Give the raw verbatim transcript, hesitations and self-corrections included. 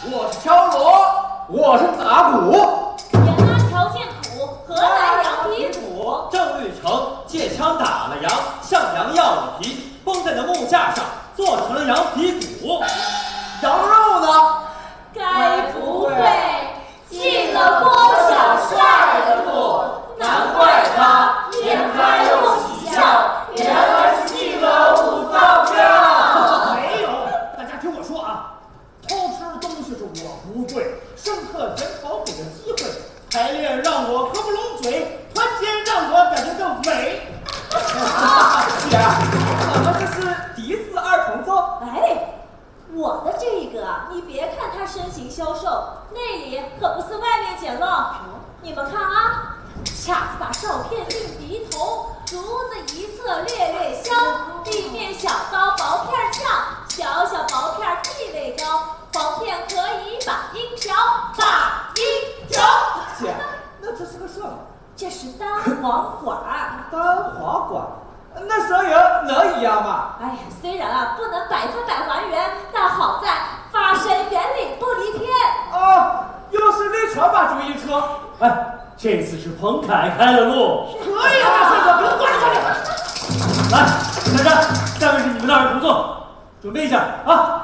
我是敲锣，我是打鼓。 原拉条件土，河南羊皮土。 郑律成借枪打了羊，向羊要了皮，绷在那木架上，做成了羊皮鼓。 羊肉呢？ 该不会进了郭小帅的路？难怪他面开又喜笑，原来是进了五脏庙。 没有，大家听我说啊，偷吃东西是我不对，深刻检讨给的机会，排练让我合不拢嘴，团结让我感觉更美。 姐，我们这是第一次二重奏。 哎，我的这个，你别看它身形消瘦，内里可不似外面简陋。你们看啊，恰子把照片定鼻头，竹子一侧略略香，地面小刀薄片呛，小小薄片地位高，黄片可以把音调，把音调。 姐，那这是个什么？ 这是单簧管儿。 单簧管，那声音能一样吗？ 哎呀，虽然啊不能百分百还原，但好在发声原理不离偏。 哦，又是李川把主意出。 哎，这次是彭凯开了路。 可以啊，先生，别管了， 来，珊珊，下面是你们的二重奏，准备一下啊。